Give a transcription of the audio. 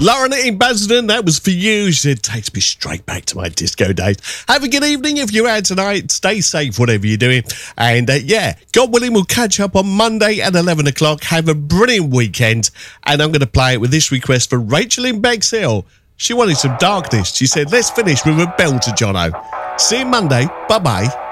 Lauren in Basildon, that was for you. She said, takes me straight back to my disco days. Have a good evening if you're out tonight. Stay safe, whatever you're doing. And yeah, God willing, we'll catch up on Monday at 11 o'clock. Have a brilliant weekend. And I'm going to play it with this request for Rachel in Bexhill. She wanted some darkness. She said, let's finish with a bell to Jono. See you Monday. Bye-bye.